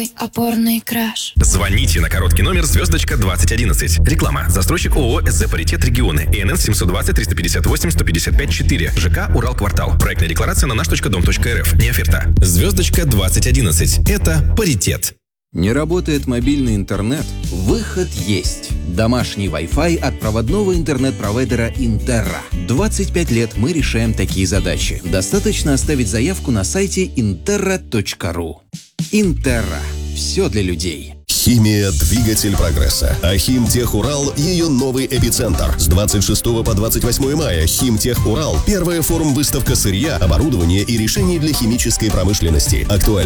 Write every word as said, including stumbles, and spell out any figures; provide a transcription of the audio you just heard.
Опорный краш. Звоните на короткий номер звездочка двадцать одиннадцать. Реклама. Застройщик ООО СЗ «Паритет Регионы». ИНН семьсот двадцать триста пятьдесят восемь сто пятьдесят пять четыре. ЖК «Уралквартал». Проектная декларация на наш точка дом точка рф. Не оферта. Звездочка двадцать одиннадцать. Это «Паритет». Не работает мобильный интернет? Выход есть. Домашний Wi-Fi от проводного интернет-провайдера Интерра. двадцать пять лет мы решаем такие задачи. Достаточно оставить заявку на сайте интерра точка ру. Интерра. Все для людей. Химия – двигатель прогресса. А Химтех-Урал – ее новый эпицентр. С двадцать шестого по двадцать восьмое мая Химтех-Урал – первая форум-выставка сырья, оборудования и решений для химической промышленности. Актуально.